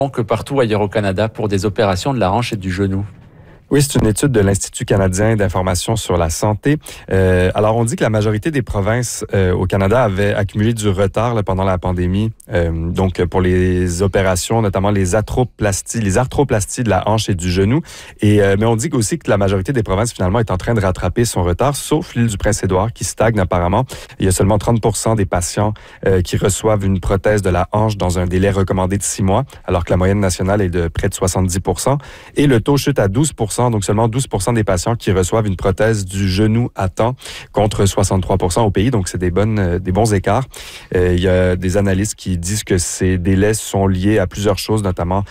que partout ailleurs au Canada pour des opérations de la hanche et du genou. Oui, c'est une étude de l'Institut canadien d'information sur la santé. Alors, on dit que la majorité des provinces au Canada avaient accumulé du retard là, pendant la pandémie. Donc, pour les opérations, notamment les arthroplasties de la hanche et du genou. Mais on dit aussi que la majorité des provinces, finalement, est en train de rattraper son retard, sauf l'île du Prince-Édouard, qui stagne apparemment. Il y a seulement 30% des patients qui reçoivent une prothèse de la hanche dans un délai recommandé de 6 mois, alors que la moyenne nationale est de près de 70%. Et le taux chute à 12%. Donc seulement 12% des patients qui reçoivent une prothèse du genou à temps contre 63% au pays. Donc, c'est des bons écarts. Il y a des analystes qui disent que ces délais sont liés à plusieurs choses, notamment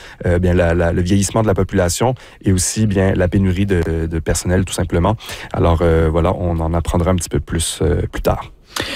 le vieillissement de la population et aussi la pénurie de personnel, tout simplement. Alors, voilà, on en apprendra un petit peu plus tard.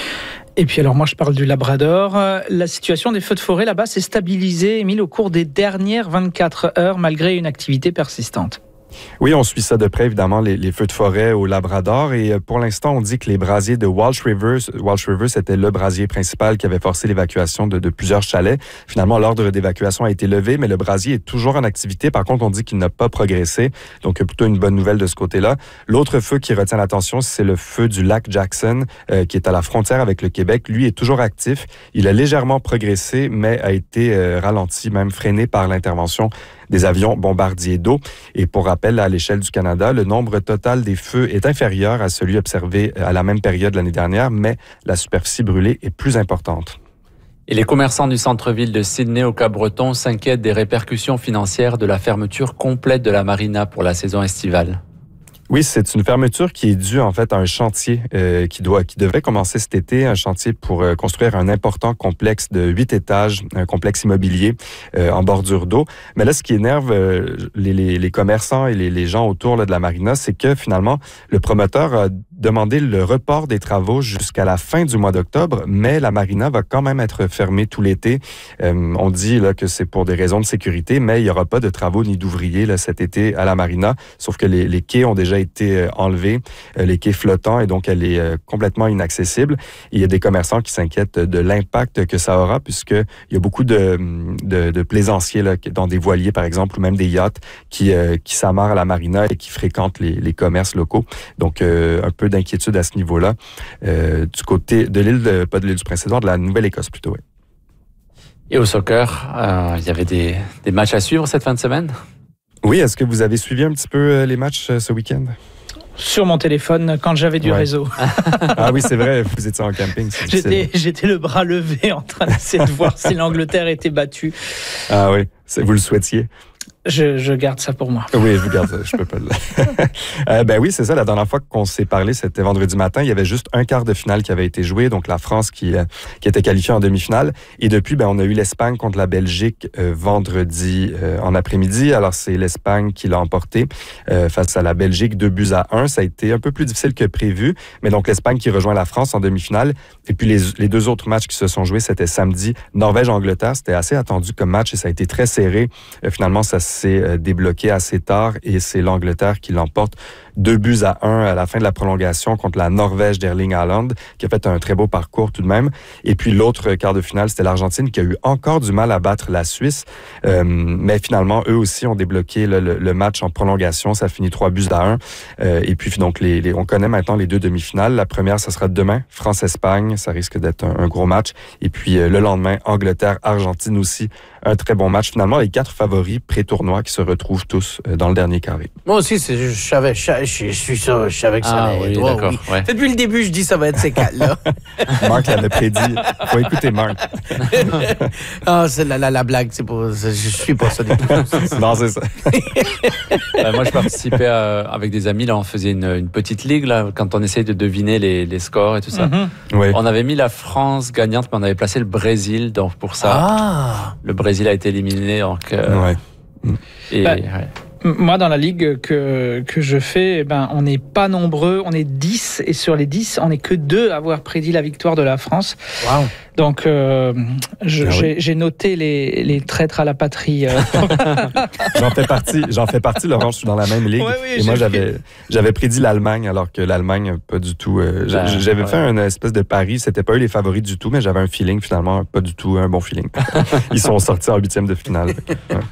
Et puis alors moi je parle du Labrador. La situation des feux de forêt là-bas s'est stabilisée, Émile, au cours des dernières 24 heures malgré une activité persistante. Oui, on suit ça de près, évidemment, les feux de forêt au Labrador. Et pour l'instant, on dit que les brasiers de Walsh River, c'était le brasier principal qui avait forcé l'évacuation de plusieurs chalets. Finalement, l'ordre d'évacuation a été levé, mais le brasier est toujours en activité. Par contre, on dit qu'il n'a pas progressé. Donc, plutôt une bonne nouvelle de ce côté-là. L'autre feu qui retient l'attention, c'est le feu du lac Jackson, qui est à la frontière avec le Québec. Lui est toujours actif. Il a légèrement progressé, mais a été ralenti, même freiné par l'intervention des avions bombardiers d'eau. Et pour rappel, à l'échelle du Canada, le nombre total des feux est inférieur à celui observé à la même période l'année dernière, mais la superficie brûlée est plus importante. Et les commerçants du centre-ville de Sydney au Cap-Breton s'inquiètent des répercussions financières de la fermeture complète de la marina pour la saison estivale. Oui, c'est une fermeture qui est due en fait à un chantier qui devait commencer cet été, un chantier pour construire un important complexe de 8 étages, un complexe immobilier en bordure d'eau. Mais là, ce qui énerve les commerçants et les gens autour là, de la marina, c'est que finalement, le promoteur a demandé le report des travaux jusqu'à la fin du mois d'octobre, mais la marina va quand même être fermée tout l'été. On dit là que c'est pour des raisons de sécurité, mais il n'y aura pas de travaux ni d'ouvriers là, cet été à la marina, sauf que les quais ont déjà été enlevés, les quais flottants, et donc elle est complètement inaccessible. Et il y a des commerçants qui s'inquiètent de l'impact que ça aura, puisqu'il y a beaucoup de plaisanciers là, dans des voiliers, par exemple, ou même des yachts qui s'amarrent à la marina et qui fréquentent les commerces locaux. Donc, un peu d'inquiétude à ce niveau-là, du côté de l'île, pas de l'île du Prince-Édouard, de la Nouvelle-Écosse plutôt, oui. Et au soccer, il y avait des matchs à suivre cette fin de semaine? Oui, est-ce que vous avez suivi un petit peu les matchs ce week-end? Sur mon téléphone, quand j'avais du réseau. Ah oui, c'est vrai, vous étiez en camping. J'étais le bras levé en train d'essayer de voir si l'Angleterre était battue. Ah oui, vous le souhaitiez? Je garde ça pour moi. Oui, je garde ça, je peux pas le... Ben oui, c'est ça, la dernière fois qu'on s'est parlé, c'était vendredi matin, il y avait juste un quart de finale qui avait été joué, donc la France qui était qualifiée en demi-finale. Et depuis, on a eu l'Espagne contre la Belgique vendredi en après-midi. Alors, c'est l'Espagne qui l'a emporté face à la Belgique, 2-1. Ça a été un peu plus difficile que prévu, mais donc l'Espagne qui rejoint la France en demi-finale. Et puis, les deux autres matchs qui se sont joués, c'était samedi, Norvège-Angleterre. C'était assez attendu comme match et ça a été très serré. Finalement, ça s'est débloqué assez tard et c'est l'Angleterre qui l'emporte 2-1 à la fin de la prolongation contre la Norvège d'Erling Haaland, qui a fait un très beau parcours tout de même. Et puis l'autre quart de finale, c'était l'Argentine qui a eu encore du mal à battre la Suisse. Mais finalement, eux aussi ont débloqué le match en prolongation. Ça finit 3-1. Et puis donc, on connaît maintenant les deux demi-finales. La première, ça sera demain, France-Espagne. Ça risque d'être un gros match. Et puis le lendemain, Angleterre-Argentine aussi. Un très bon match. Finalement, les 4 favoris pré-tournoi qui se retrouvent tous dans le dernier carré. Moi aussi, je savais que ça allait être. D'accord. Oui. Ouais. Depuis le début, je dis ça va être ces 4-là. Marc l'avait prédit. Faut écouter Marc. C'est la blague, c'est pas, je suis pas ça du tout. Non, c'est ça. Moi, je participais avec des amis. Là, on faisait une petite ligue là, quand on essayait de deviner les scores et tout ça. Mm-hmm. Oui. On avait mis la France gagnante, mais on avait placé le Brésil. Donc pour ça, le Brésil a été éliminé. Donc, Ouais. Moi, dans la ligue que je fais, on n'est pas nombreux, on est 10, et sur les 10, on n'est que 2 à avoir prédit la victoire de la France. Wow. Donc, j'ai noté les traîtres à la patrie. J'en fais partie, Laurent, je suis dans la même ligue. Oui, et moi, j'avais prédit l'Allemagne, alors que l'Allemagne, pas du tout. J'avais fait une espèce de pari, c'était pas eux les favoris du tout, mais j'avais un feeling, finalement, pas du tout un bon feeling. Ils sont sortis en 8e de finale. Ouais.